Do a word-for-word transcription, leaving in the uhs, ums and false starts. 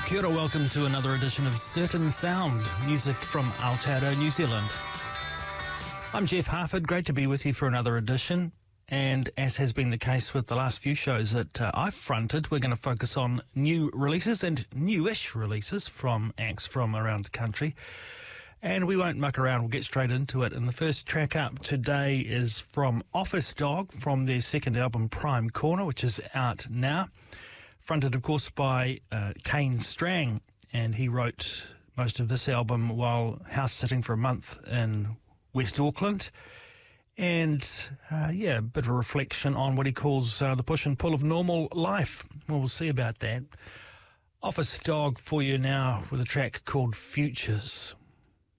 Kia ora, welcome to another edition of Certain Sound, music from Aotearoa, New Zealand. I'm Jeff Harford, great to be with you for another edition. And as has been the case with the last few shows that uh, I've fronted, we're going to focus on new releases and newish releases from acts from around the country. And we won't muck around, we'll get straight into it. And the first track up today is from Office Dog from their second album Prime Corner, which is out now. Fronted, of course, by uh, Kane Strang, and he wrote most of this album while house-sitting for a month in West Auckland. And, uh, yeah, a bit of a reflection on what he calls uh, the push and pull of normal life. Well, we'll see about that. Office Dog for you now with a track called Futures.